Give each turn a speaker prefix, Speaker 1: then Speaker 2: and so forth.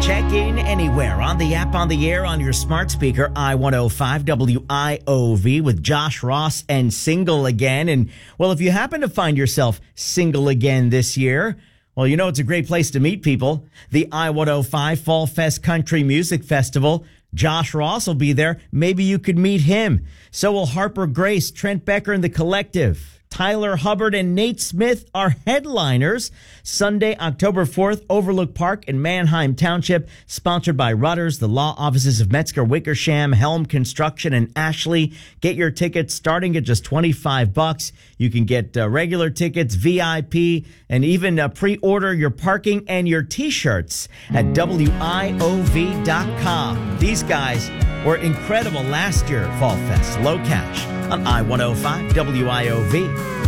Speaker 1: Check in anywhere, on the app, on the air, on your smart speaker, I-105 WIOV with Josh Ross and Single Again. And, well, if you happen to find yourself single again this year, well, you know it's a great place to meet people. The I-105 Fall Fest Country Music Festival. Josh Ross will be there. Maybe you could meet him. So will Harper Grace, Trent Becker and the Collective. Tyler Hubbard and Nate Smith are headliners. Sunday, October 4th, Overlook Park in Manheim Township, sponsored by Rudders, the law offices of Metzger, Wickersham, Helm Construction, and Ashley. Get your tickets starting at just $25. You can get regular tickets, VIP, and even pre-order your parking and your T-shirts at WIOV.com. These guys were incredible last year at Fall Fest. Low Cash on I-105 WIOV.